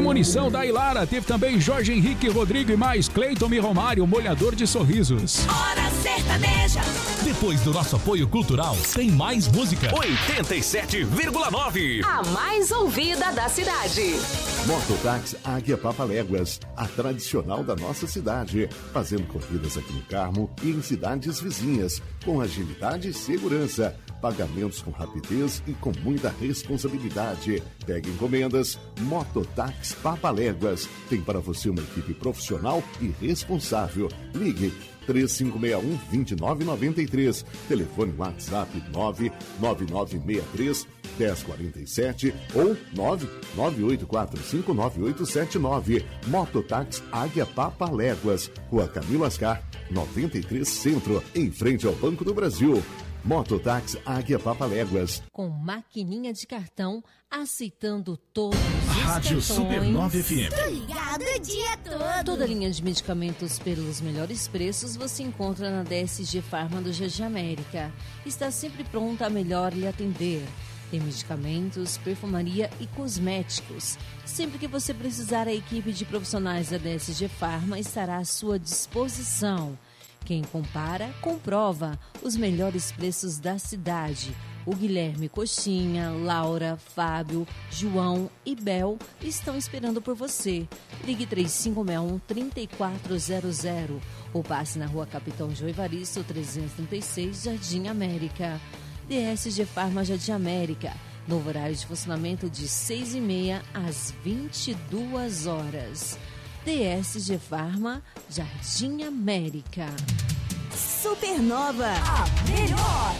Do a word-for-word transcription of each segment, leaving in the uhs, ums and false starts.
Premonição da Ilara. Teve também Jorge Henrique Rodrigo e mais Cleiton e Romário, Molhador de Sorrisos. Hora sertaneja. Depois do nosso apoio cultural, tem mais música. oitenta e sete vírgula nove. A mais ouvida da cidade. Mototáxi Águia Papaléguas, a tradicional da nossa cidade, fazendo corridas aqui no Carmo e em cidades vizinhas, com agilidade e segurança, pagamentos com rapidez e com muita responsabilidade. Pega encomendas, Mototáxi Papaléguas, tem para você uma equipe profissional e responsável. Ligue três cinco seis um, dois nove nove três, telefone WhatsApp nove nove nove seis três um zero quatro sete ou nove nove oito quatro cinco nove oito sete nove. Mototáxi Águia Papaléguas, Rua Camilo Ascar, noventa e três Centro, em frente ao Banco do Brasil. Mototáxi Águia Papaléguas. Com maquininha de cartão, aceitando todos os Rádio cartões. Supernova F M. Tô ligado o dia todo. Toda linha de medicamentos pelos melhores preços você encontra na D S G Farma do Jardim América. Está sempre pronta a melhor lhe atender. Tem medicamentos, perfumaria e cosméticos. Sempre que você precisar, a equipe de profissionais da D S G Farma estará à sua disposição. Quem compara, comprova os melhores preços da cidade. O Guilherme Coxinha, Laura, Fábio, João e Bel estão esperando por você. Ligue três cinco seis um, três quatro zero zero ou passe na Rua Capitão João Evaristo, trezentos e trinta e seis, Jardim América. D S G Farma Jardim América. Novo horário de funcionamento de seis e meia às vinte e duas horas. D S G Farma Jardim América. Supernova, a melhor.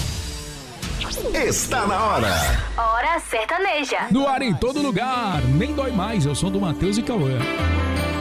Está na hora. Hora sertaneja. No ar em todo lugar, nem dói mais. Eu sou do Matheus e Cauã.